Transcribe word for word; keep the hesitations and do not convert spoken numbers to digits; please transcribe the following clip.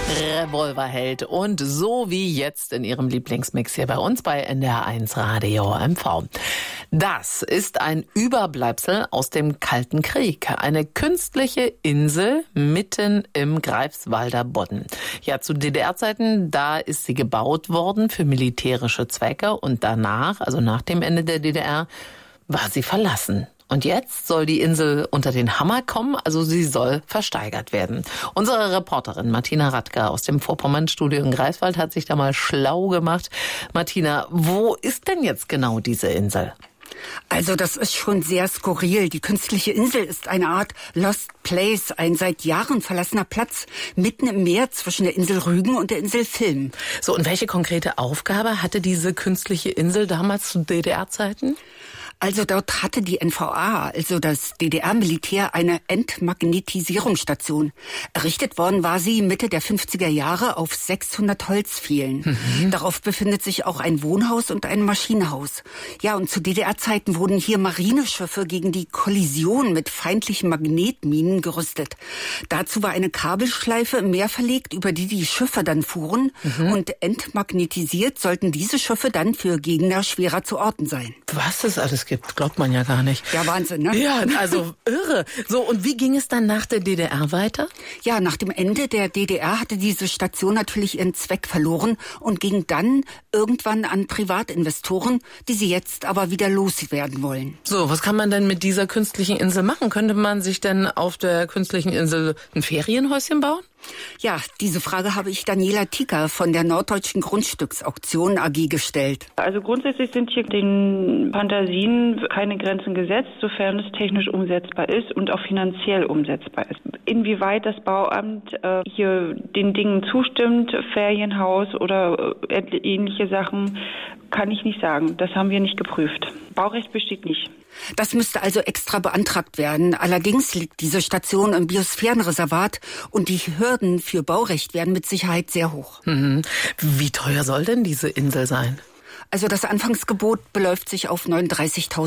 Revolverheld und so wie jetzt in ihrem Lieblingsmix hier bei uns bei N D R eins Radio M V. Das ist ein Überbleibsel aus dem Kalten Krieg. Eine künstliche Insel mitten im Greifswalder Bodden. Ja, zu D D R-Zeiten, da ist sie gebaut worden für militärische Zwecke und danach, also nach dem Ende der D D R, war sie verlassen. Und jetzt soll die Insel unter den Hammer kommen, also sie soll versteigert werden. Unsere Reporterin Martina Radke aus dem Vorpommern-Studio in Greifswald hat sich da mal schlau gemacht. Martina, wo ist denn jetzt genau diese Insel? Also das ist schon sehr skurril. Die künstliche Insel ist eine Art Lost Place, ein seit Jahren verlassener Platz mitten im Meer zwischen der Insel Rügen und der Insel Vilm. So, und welche konkrete Aufgabe hatte diese künstliche Insel damals zu D D R-Zeiten? Also dort hatte die N V A, also das D D R-Militär, eine Entmagnetisierungsstation. Errichtet worden war sie Mitte der fünfziger Jahre auf sechshundert Holzpfählen. Mhm. Darauf befindet sich auch ein Wohnhaus und ein Maschinenhaus. Ja, und zu D D R-Zeiten wurden hier Marineschiffe gegen die Kollision mit feindlichen Magnetminen gerüstet. Dazu war eine Kabelschleife im Meer verlegt, über die die Schiffe dann fuhren. Mhm. Und entmagnetisiert sollten diese Schiffe dann für Gegner schwerer zu orten sein. Was es alles gibt, glaubt man ja gar nicht. Ja, Wahnsinn, ne? Ja, also irre. So, und wie ging es dann nach der D D R weiter? Ja, nach dem Ende der D D R hatte diese Station natürlich ihren Zweck verloren und ging dann irgendwann an Privatinvestoren, die sie jetzt aber wieder loswerden wollen. So, was kann man denn mit dieser künstlichen Insel machen? Könnte man sich denn auf der künstlichen Insel ein Ferienhäuschen bauen? Ja, diese Frage habe ich Daniela Tieker von der Norddeutschen Grundstücksauktion A G gestellt. Also grundsätzlich sind hier den Fantasien keine Grenzen gesetzt, sofern es technisch umsetzbar ist und auch finanziell umsetzbar ist. Inwieweit das Bauamt äh, hier den Dingen zustimmt, Ferienhaus oder äh, ähnliche Sachen, kann ich nicht sagen. Das haben wir nicht geprüft. Baurecht besteht nicht. Das müsste also extra beantragt werden. Allerdings liegt diese Station im Biosphärenreservat und die Hürden für Baurecht werden mit Sicherheit sehr hoch. Mhm. Wie teuer soll denn diese Insel sein? Also das Anfangsgebot beläuft sich auf neununddreißigtausend